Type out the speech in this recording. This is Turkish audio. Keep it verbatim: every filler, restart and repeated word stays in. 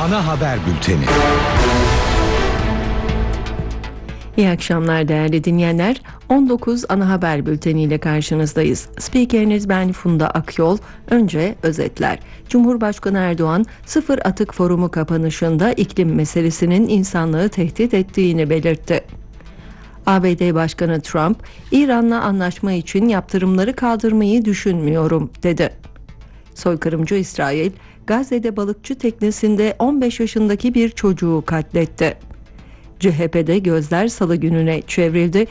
Ana haber bülteni. İyi akşamlar değerli dinleyenler. on dokuz ana haber bülteniyle karşınızdayız. Spikeriniz ben Funda Akyol. Önce özetler. Cumhurbaşkanı Erdoğan, Sıfır Atık Forumu kapanışında iklim meselesinin insanlığı tehdit ettiğini belirtti. A B D Başkanı Trump, İran'la anlaşma için yaptırımları kaldırmayı düşünmüyorum dedi. Soykırımcı İsrail, Gazze'de balıkçı teknesinde on beş yaşındaki bir çocuğu katletti. C H P'de gözler salı gününe çevrildi.